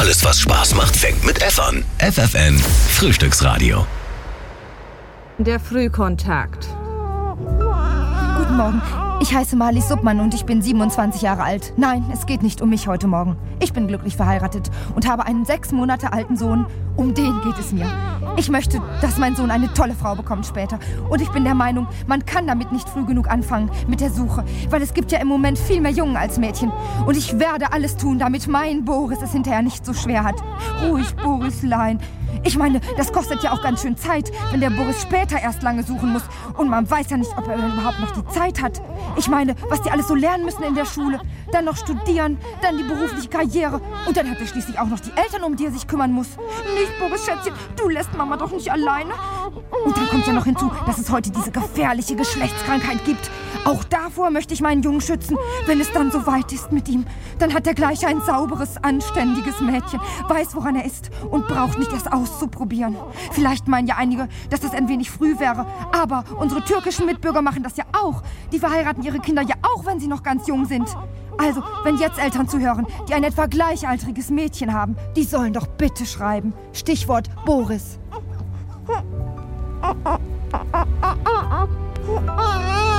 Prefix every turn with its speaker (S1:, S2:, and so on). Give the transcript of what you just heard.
S1: Alles, was Spaß macht, fängt mit F an. FFN Frühstücksradio.
S2: Der Frühkontakt.
S3: Guten Morgen. Ich heiße Marlies Suppmann und ich bin 27 Jahre alt. Nein, es geht nicht um mich heute Morgen. Ich bin glücklich verheiratet und habe einen 6 Monate alten Sohn. Um den geht es mir. Ich möchte, dass mein Sohn eine tolle Frau bekommt später. Und ich bin der Meinung, man kann damit nicht früh genug anfangen mit der Suche. Weil es gibt ja im Moment viel mehr Jungen als Mädchen. Und ich werde alles tun, damit mein Boris es hinterher nicht so schwer hat. Ruhig, Borislein. Ich meine, das kostet ja auch ganz schön Zeit, wenn der Boris später erst lange suchen muss. Und man weiß ja nicht, ob er überhaupt noch die Zeit hat. Ich meine, was die alles so lernen müssen in der Schule. Dann noch studieren, dann die berufliche Karriere. Und dann hat er schließlich auch noch die Eltern, um die er sich kümmern muss. Nicht, Boris, Schätzchen, du lässt Mama doch nicht alleine. Und dann kommt ja noch hinzu, dass es heute diese gefährliche Geschlechtskrankheit gibt. Auch davor möchte ich meinen Jungen schützen. Wenn es dann so weit ist mit ihm, dann hat er gleich ein sauberes, anständiges Mädchen, weiß, woran er ist und braucht nicht erst auszuprobieren. Vielleicht meinen ja einige, dass das ein wenig früh wäre, aber unsere türkischen Mitbürger machen das ja auch. Die verheiraten ihre Kinder ja auch, wenn sie noch ganz jung sind. Also, wenn jetzt Eltern zuhören, die ein etwa gleichaltriges Mädchen haben, die sollen doch bitte schreiben. Stichwort Boris.